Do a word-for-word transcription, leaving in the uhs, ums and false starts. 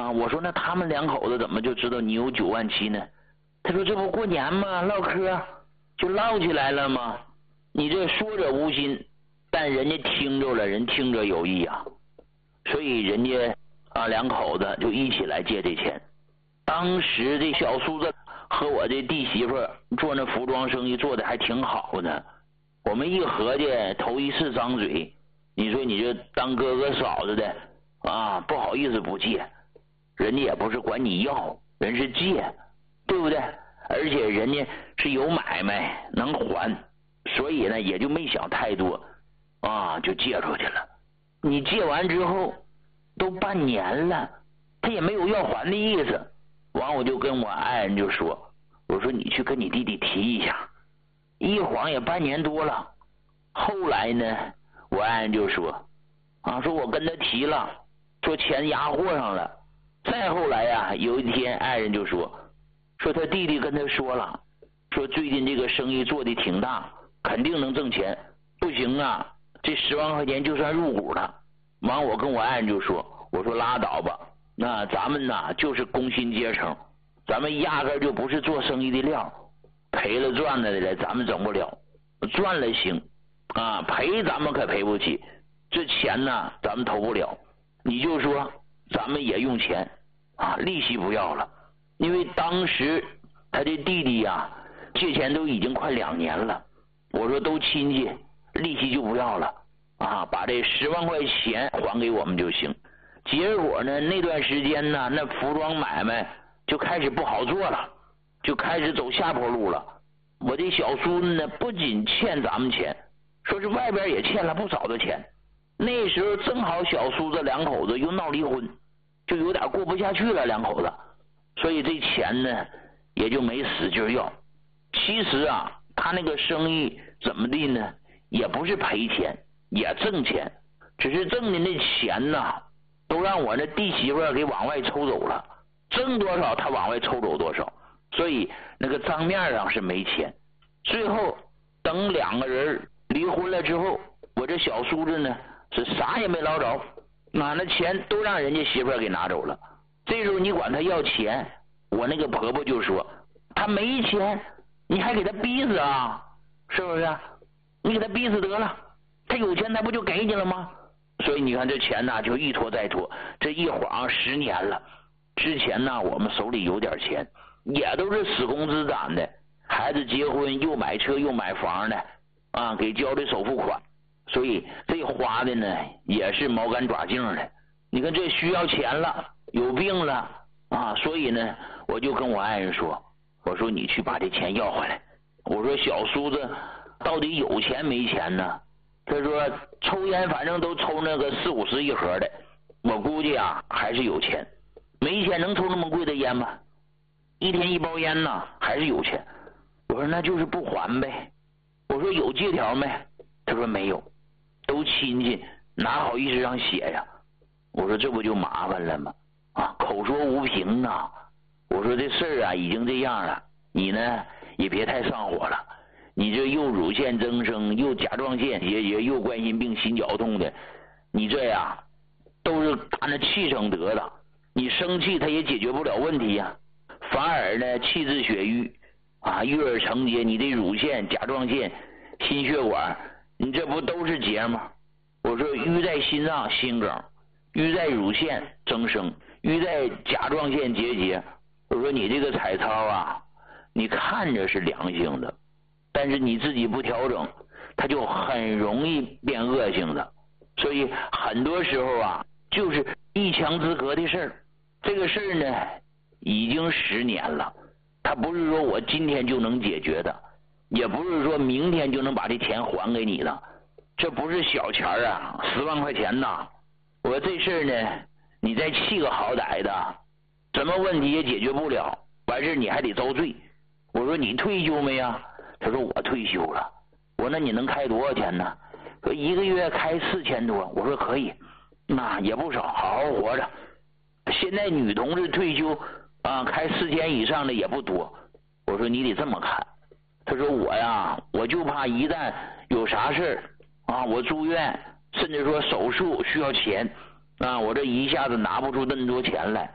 啊，我说那他们两口子怎么就知道你有九万七呢？他说这不过年吗？唠嗑就唠起来了吗？你这说者无心，但人家听着了，人听者有意啊。所以人家啊两口子就一起来借这钱。当时这小叔子和我这弟媳妇做那服装生意做的还挺好呢。我们一合计，头一次张嘴，你说你这当哥哥嫂子的啊，不好意思不借，人家也不是管你要，人是借，对不对？而且人家是有买卖能还，所以呢也就没想太多啊，就借出去了。你借完之后都半年了，他也没有要还的意思。完我就跟我爱人就说，我说你去跟你弟弟提一下，一晃也半年多了。后来呢我爱人就说啊，说我跟他提了，说钱压货上了。再后来呀、啊，有一天爱人就说说他弟弟跟他说了，说最近这个生意做的挺大，肯定能挣钱，不行啊，这十万块钱就算入股了。完我跟我爱人就说，我说拉倒吧，那咱们呐就是工薪阶层，咱们压根就不是做生意的料，赔了赚了的咱们整不了，赚了行啊，赔咱们可赔不起，这钱呢咱们投不了。你就说咱们也用钱啊，利息不要了，因为当时他这弟弟呀、啊、借钱都已经快两年了。我说都亲戚，利息就不要了啊，把这十万块钱还给我们就行。结果呢那段时间呢，那服装买卖就开始不好做了，就开始走下坡路了。我这小叔子呢不仅欠咱们钱，说是外边也欠了不少的钱。那时候正好小叔子两口子又闹离婚，就有点过不下去了两口子，所以这钱呢也就没使劲要。其实啊他那个生意怎么地呢，也不是赔钱也挣钱，只是挣的那钱呢都让我那弟媳妇给往外抽走了，挣多少他往外抽走多少，所以那个账面上是没钱。最后等两个人离婚了之后，我这小叔子呢是啥也没捞着，那那钱都让人家媳妇给拿走了。这时候你管他要钱，我那个婆婆就说他没钱你还给他逼死啊，是不是？你给他逼死得了，他有钱他不就给你了吗？所以你看这钱呢就一拖再拖，这一晃十年了。之前呢我们手里有点钱，也都是死工资攒的，孩子结婚又买车又买房的啊，给交的首付款，所以这花的呢也是毛干爪净的。你看这需要钱了，有病了啊，所以呢我就跟我爱人说，我说你去把这钱要回来。我说小叔子到底有钱没钱呢？他说抽烟反正都抽那个四五十一盒的，我估计啊还是有钱。没钱能抽那么贵的烟吗？一天一包烟呢，还是有钱。我说那就是不还呗。我说有借条没？他说没有，都亲戚哪好意思让写呀？我说这不就麻烦了吗？啊，口说无凭啊。我说这事儿啊已经这样了，你呢也别太上火了。你这又乳腺增生，又甲状腺结节，又冠心病、心绞痛的，你这呀都是打那气生得的。你生气它也解决不了问题呀、啊，反而呢气滞血瘀啊，郁而成结，你的乳腺、甲状腺、心血管，你这不都是结吗？我说瘀在心脏心梗，瘀在乳腺增生，瘀在甲状腺结节。我说你这个彩超啊，你看着是良性的，但是你自己不调整，它就很容易变恶性的。所以很多时候啊，就是一墙之隔的事儿。这个事儿呢，已经十年了，它不是说我今天就能解决的，也不是说明天就能把这钱还给你的，这不是小钱啊，十万块钱呐！我这事儿呢，你再气个好歹的，什么问题也解决不了，完事你还得遭罪。我说你退休没呀？他说我退休了。我说那你能开多少钱呢？说一个月开四千多。我说可以，那也不少，好好活着。现在女同志退休啊，开四千以上的也不多。我说你得这么看。他说我呀，我就怕一旦有啥事儿啊，我住院，甚至说手术需要钱啊，我这一下子拿不出那么多钱来。